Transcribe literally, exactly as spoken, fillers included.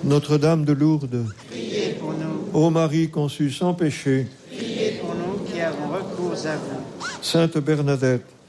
Notre-Dame de Lourdes, priez pour nous. Ô Marie conçue sans péché, Priez pour nous qui avons recours à vous. Sainte Bernadette,